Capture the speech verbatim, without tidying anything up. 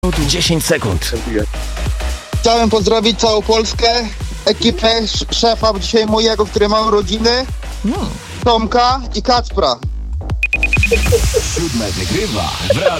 dziesięć sekund. Chciałem pozdrowić całą Polskę, ekipę, sz- szefa dzisiaj mojego, który ma urodziny, Hmm. Tomka i Kacpra. Siódme wygrywa w radiu.